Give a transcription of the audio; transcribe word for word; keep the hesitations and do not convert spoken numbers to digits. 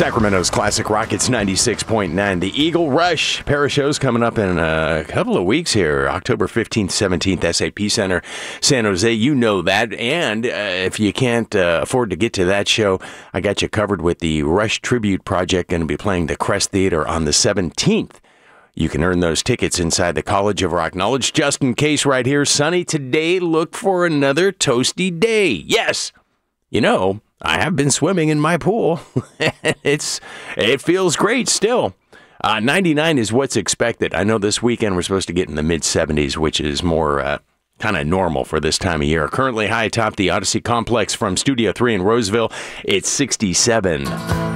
Sacramento's Classic Rockets ninety-six point nine. The Eagle Rush, pair of shows coming up in a couple of weeks here. October fifteenth, seventeenth, S A P Center, San Jose. You know that. And uh, if you can't uh, afford to get to that show, I got you covered with the Rush Tribute Project, going to be playing the Crest Theater on the seventeenth. You can earn those tickets inside the College of Rock Knowledge. Just in case right here, sunny today, look for another toasty day. Yes, you know, I have been swimming in my pool. it's It feels great still. Uh, ninety-nine is what's expected. I know this weekend we're supposed to get in the mid seventies, which is more uh, kind of normal for this time of year. Currently high atop the Odyssey Complex from Studio three in Roseville, it's sixty-seven.